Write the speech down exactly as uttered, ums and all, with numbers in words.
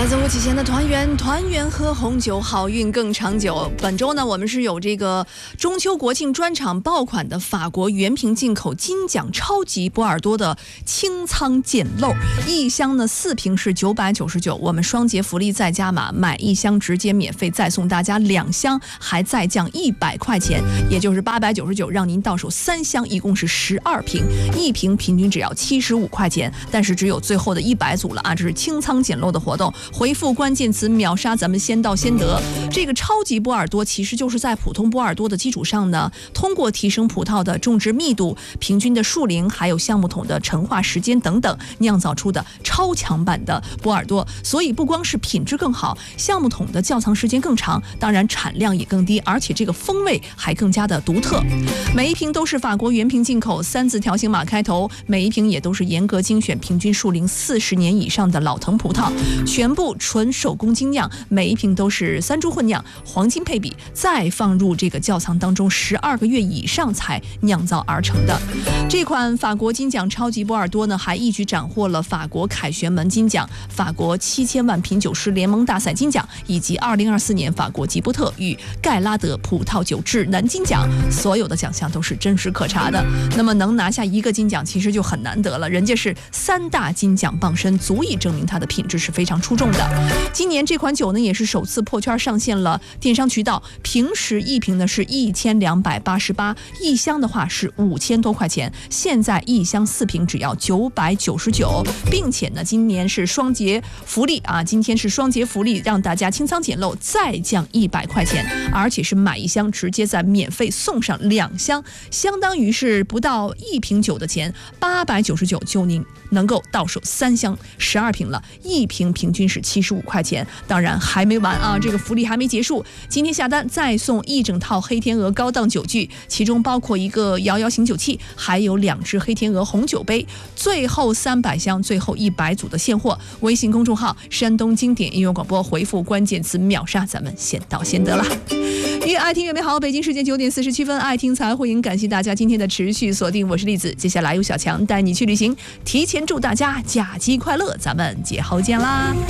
来自吴启贤的团圆，团圆喝红酒，好运更长久。本周呢，我们是有这个中秋国庆专场爆款的法国原瓶进口金奖超级波尔多的清仓捡漏，一箱呢四瓶是九百九十九，我们双节福利再加码，买一箱直接免费再送大家两箱，还再降一百块钱，也就是八百九十九，让您到手三箱，一共是十二瓶，一瓶平均只要七十五块钱，但是只有最后的一百组了啊，这是清仓捡漏的活动。回复关键词秒杀，咱们先到先得。这个超级波尔多其实就是在普通波尔多的基础上呢，通过提升葡萄的种植密度、平均的树龄，还有橡木桶的陈化时间等等，酿造出的超强版的波尔多。所以不光是品质更好，橡木桶的窖藏时间更长，当然产量也更低，而且这个风味还更加的独特。每一瓶都是法国原瓶进口，三字条形码开头，每一瓶也都是严格精选平均树龄四十年以上的老藤葡萄，全部纯手工精酿，每一瓶都是三株混酿，黄金配比，再放入这个窖藏当中十二个月以上才酿造而成的。这款法国金奖超级波尔多呢，还一举斩获了法国凯旋门金奖、法国七千万品酒师联盟大赛金奖，以及二零二四年法国吉波特与盖拉德葡萄酒智能金奖，所有的奖项都是真实可查的。那么能拿下一个金奖其实就很难得了，人家是三大金奖傍身，足以证明它的品质是非常出众的。今年这款酒呢，也是首次破圈上线了电商渠道，平时一瓶呢是一千两百八十八，一箱的话是五千多块钱，现在一箱四瓶只要九百九十九，并且呢，今年是双节福利啊，今天是双节福利，让大家清仓捡漏再降一百块钱，而且是买一箱直接再免费送上两箱，相当于是不到一瓶酒的钱，八百九十九就您能够到手三箱十二瓶了，一瓶平均是七十五块钱。当然还没完啊，这个福利还没结束，今天下单再送一整套黑天鹅高档酒具，其中包括一个摇摇醒酒器，还有两只黑天鹅红酒杯，最后三百箱，最后一百组的现货。微信公众号山东经典音乐广播，回复关键词秒杀，咱们先到先得了。越爱听越美好，北京时间九点四十七分，爱听才会赢，感谢大家今天的持续锁定，我是栗子，接下来由小强带你去旅行，提前祝大家假期快乐，咱们节后见啦。